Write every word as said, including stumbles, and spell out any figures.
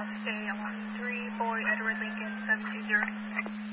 stay on three, Boy, Edward Lincoln, seven two zero.